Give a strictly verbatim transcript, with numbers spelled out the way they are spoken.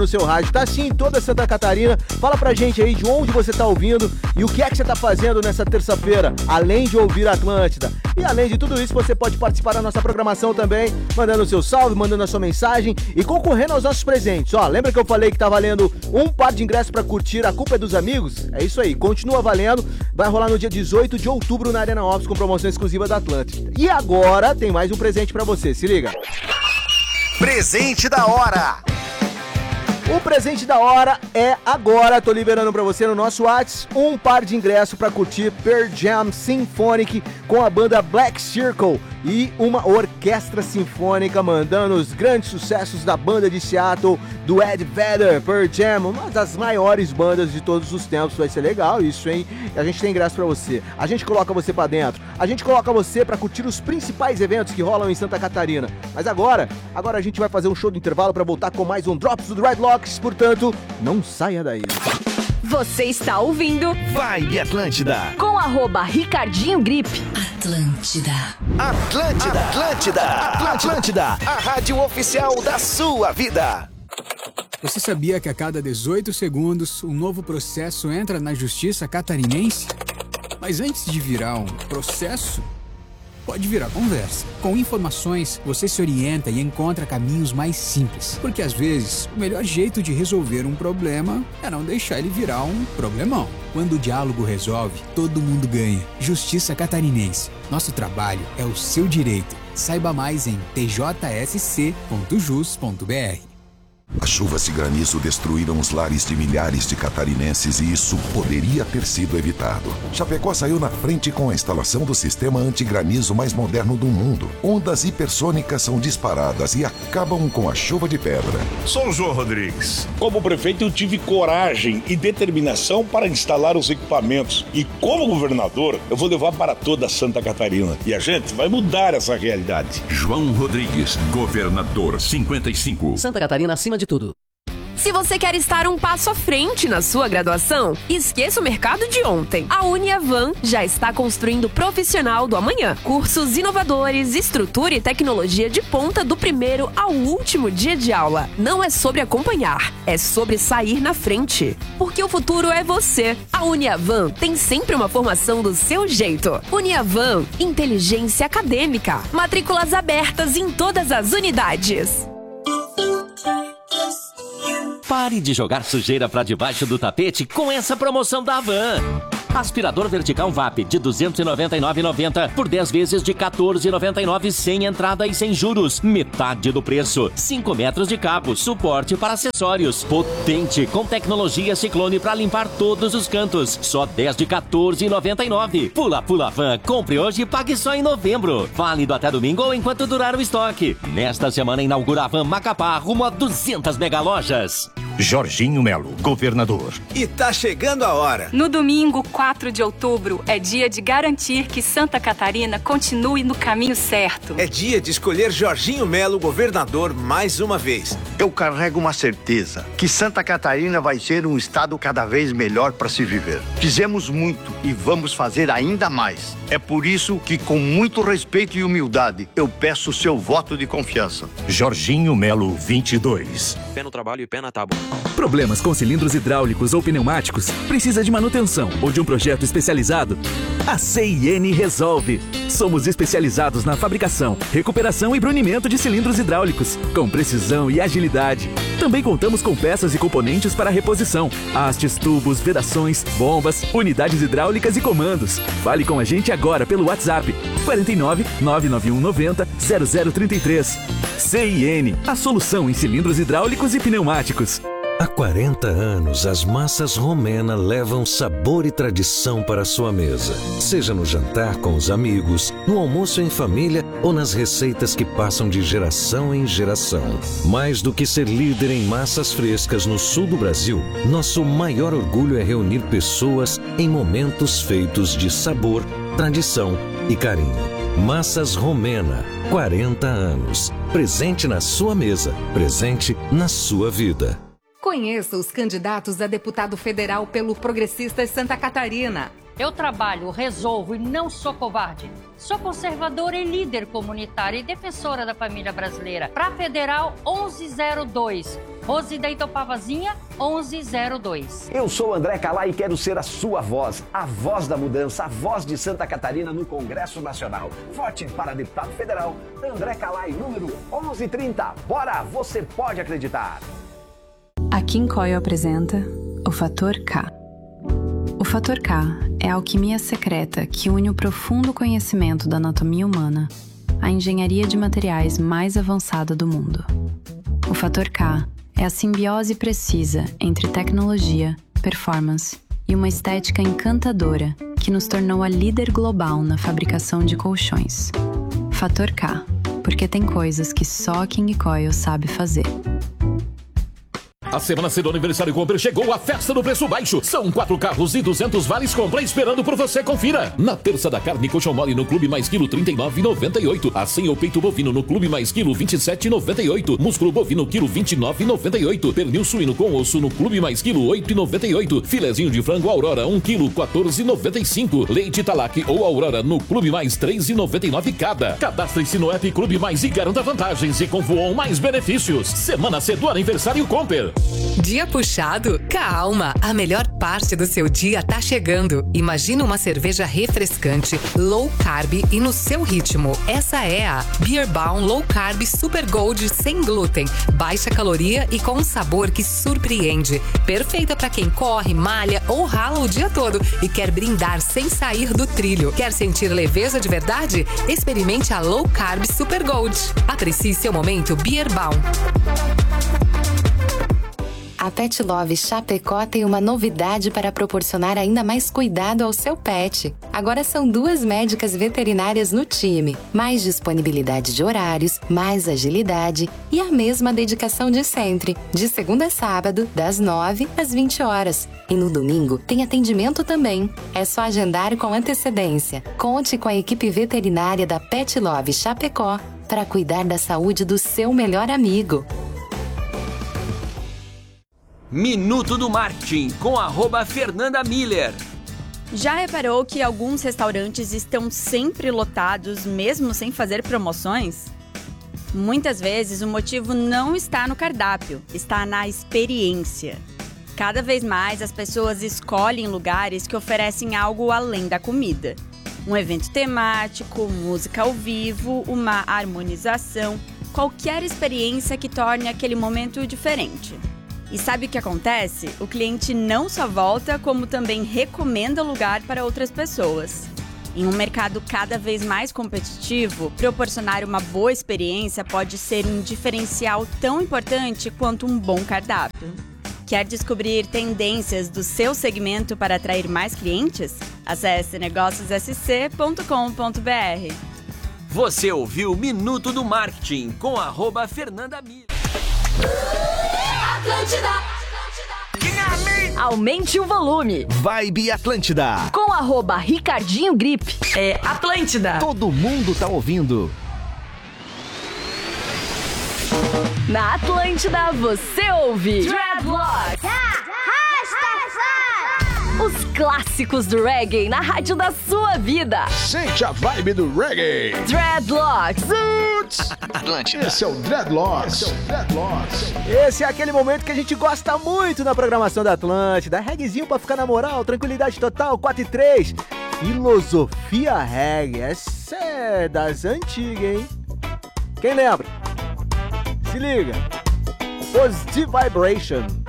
no seu rádio, tá sim em toda Santa Catarina. Fala pra gente aí de onde você tá ouvindo e o que é que você tá fazendo nessa terça-feira, além de ouvir a Atlântida. E além de tudo isso, você pode participar da nossa programação também, mandando o seu salve, mandando a sua mensagem e concorrendo aos nossos presentes. Ó, lembra que eu falei que tá valendo um par de ingressos pra curtir A Culpa é dos Amigos? É isso aí, continua valendo. Vai rolar no dia dezoito de outubro na Arena Office com promoção exclusiva da Atlântida. E agora tem mais um presente pra você, se liga. Presente da hora! O presente da hora é agora, tô liberando pra você no nosso WhatsApp um par de ingressos pra curtir Pearl Jam Symphonic com a banda Black Circle e uma orquestra sinfônica mandando os grandes sucessos da banda de Seattle, do Ed Vedder. Pearl Jam, uma das maiores bandas de todos os tempos. Vai ser legal isso, hein? A gente tem ingresso pra você, a gente coloca você pra dentro, a gente coloca você pra curtir os principais eventos que rolam em Santa Catarina. Mas agora, agora a gente vai fazer um show do intervalo pra voltar com mais um Drops do Dreadlocks, portanto, não saia daí. Você está ouvindo Vibe Atlântida com arroba Ricardinho Gripe. Atlântida. Atlântida. Atlântida. Atlântida. A rádio oficial da sua vida. Você sabia que a cada dezoito segundos um novo processo entra na justiça catarinense? Mas antes de virar um processo, pode virar conversa. Com informações, você se orienta e encontra caminhos mais simples. Porque às vezes, o melhor jeito de resolver um problema é não deixar ele virar um problemão. Quando o diálogo resolve, todo mundo ganha. Justiça Catarinense. Nosso trabalho é o seu direito. Saiba mais em t j s c ponto jus ponto b r. As chuvas de granizo destruíram os lares de milhares de catarinenses e isso poderia ter sido evitado. Chapecó saiu na frente com a instalação do sistema antigranizo mais moderno do mundo. Ondas hipersônicas são disparadas e acabam com a chuva de pedra. Sou o João Rodrigues. Como prefeito, eu tive coragem e determinação para instalar os equipamentos. E como governador, eu vou levar para toda Santa Catarina. E a gente vai mudar essa realidade. João Rodrigues, governador cinquenta e cinco. Santa Catarina acima de tudo. Se você quer estar um passo à frente na sua graduação, esqueça o mercado de ontem. A Uniavan já está construindo o profissional do amanhã. Cursos inovadores, estrutura e tecnologia de ponta do primeiro ao último dia de aula. Não é sobre acompanhar, é sobre sair na frente. Porque o futuro é você. A Uniavan tem sempre uma formação do seu jeito. Uniavan, inteligência acadêmica. Matrículas abertas em todas as unidades. Pare de jogar sujeira pra debaixo do tapete com essa promoção da Havan. Aspirador vertical V A P de duzentos e noventa e nove reais e noventa centavos por dez vezes de quatorze reais e noventa e nove centavos sem entrada e sem juros. Metade do preço. cinco metros de cabo, suporte para acessórios. Potente, com tecnologia Ciclone para limpar todos os cantos. Só dez de quatorze reais e noventa e nove centavos. Pula, pula Van. Compre hoje e pague só em novembro. Válido até domingo ou enquanto durar o estoque. Nesta semana inaugura a Van Macapá rumo a duzentas mega lojas. Jorginho Melo, governador. E tá chegando a hora. No domingo, quatro de outubro, é dia de garantir que Santa Catarina continue no caminho certo. É dia de escolher Jorginho Melo, governador, mais uma vez. Eu carrego uma certeza, que Santa Catarina vai ser um estado cada vez melhor para se viver. Fizemos muito e vamos fazer ainda mais. É por isso que, com muito respeito e humildade, eu peço o seu voto de confiança. Jorginho Melo, vinte e dois. Pé no trabalho e pé na tábua. Problemas com cilindros hidráulicos ou pneumáticos? Precisa de manutenção ou de um projeto especializado? A C I N resolve. Somos especializados na fabricação, recuperação e brunimento de cilindros hidráulicos, com precisão e agilidade. Também contamos com peças e componentes para reposição, hastes, tubos, vedações, bombas, unidades hidráulicas e comandos. Fale com a gente agora pelo WhatsApp quarenta e nove, nove nove um noventa, zero zero trinta e três. C I N, a solução em cilindros hidráulicos e pneumáticos. Há quarenta anos, as massas Romena levam sabor e tradição para a sua mesa. Seja no jantar com os amigos, no almoço em família ou nas receitas que passam de geração em geração. Mais do que ser líder em massas frescas no sul do Brasil, nosso maior orgulho é reunir pessoas em momentos feitos de sabor, tradição e carinho. Massas Romena, quarenta anos. Presente na sua mesa, presente na sua vida. Conheça os candidatos a deputado federal pelo Progressistas Santa Catarina. Eu trabalho, resolvo e não sou covarde. Sou conservadora e líder comunitária e defensora da família brasileira. Para Federal onze zero dois. Rosida Itopavazinha, onze zero dois. Eu sou André Calai e quero ser a sua voz, a voz da mudança, a voz de Santa Catarina no Congresso Nacional. Vote para deputado federal, André Calai, número onze trinta. Bora, você pode acreditar. A Kim Coyle apresenta o Fator K. O Fator K é a alquimia secreta que une o profundo conhecimento da anatomia humana à engenharia de materiais mais avançada do mundo. O Fator K é a simbiose precisa entre tecnologia, performance e uma estética encantadora que nos tornou a líder global na fabricação de colchões. Fator K, porque tem coisas que só a King Coyle sabe fazer. A semana C do Aniversário Compre chegou a festa do preço baixo. São quatro carros e duzentos vales compra esperando por você, confira. Na terça da carne, colchão mole no Clube Mais Quilo trinta e nove reais e noventa e oito centavos. Assim ou peito bovino no Clube Mais Quilo vinte e sete reais e noventa e oito centavos. Músculo bovino quilo vinte e nove reais e noventa e oito centavos. Pernil suíno com osso no Clube Mais Quilo oito reais e noventa e oito centavos. Filezinho de frango Aurora um quilo quatorze reais e noventa e cinco centavos. Leite Talac ou Aurora no Clube Mais três reais e noventa e nove centavos cada. Cadastre-se no app Clube Mais e garanta vantagens e com Voon mais benefícios. Semana C do Aniversário Compre. Dia puxado? Calma, a melhor parte do seu dia tá chegando. Imagina uma cerveja refrescante, low carb e no seu ritmo. Essa é a Beer Baum Low Carb Super Gold sem glúten, baixa caloria e com um sabor que surpreende. Perfeita para quem corre, malha ou rala o dia todo e quer brindar sem sair do trilho. Quer sentir leveza de verdade? Experimente a Low Carb Super Gold. Aprecie seu momento Beer Baum. A Pet Love Chapecó tem uma novidade para proporcionar ainda mais cuidado ao seu pet. Agora são duas médicas veterinárias no time. Mais disponibilidade de horários, mais agilidade e a mesma dedicação de sempre. De segunda a sábado, das nove às vinte horas. E no domingo tem atendimento também. É só agendar com antecedência. Conte com a equipe veterinária da Pet Love Chapecó para cuidar da saúde do seu melhor amigo. Minuto do Marketing, com arroba Fernanda Miller. Já reparou que alguns restaurantes estão sempre lotados, mesmo sem fazer promoções? Muitas vezes o motivo não está no cardápio, está na experiência. Cada vez mais as pessoas escolhem lugares que oferecem algo além da comida. Um evento temático, música ao vivo, uma harmonização, qualquer experiência que torne aquele momento diferente. E sabe o que acontece? O cliente não só volta, como também recomenda o lugar para outras pessoas. Em um mercado cada vez mais competitivo, proporcionar uma boa experiência pode ser um diferencial tão importante quanto um bom cardápio. Quer descobrir tendências do seu segmento para atrair mais clientes? Acesse negócios s c ponto com ponto b r. Você ouviu Minuto do Marketing, com arroba Fernanda Miller. Atlântida. Aumente o volume. Vibe Atlântida. Com arroba Ricardinho Grip. É Atlântida. Todo mundo tá ouvindo. Na Atlântida você ouve Dreadlocks. Os clássicos do reggae na rádio da sua vida. Sente a vibe do reggae. Dreadlocks. Atlântida. Esse é o Dreadlocks. Esse é o Dreadlocks. Esse é aquele momento que a gente gosta muito na programação da Atlântida. Reggaezinho pra ficar na moral, tranquilidade total, quatro e três. Filosofia reggae. Essa é das antigas, hein? Quem lembra? Se liga. Positive Vibration.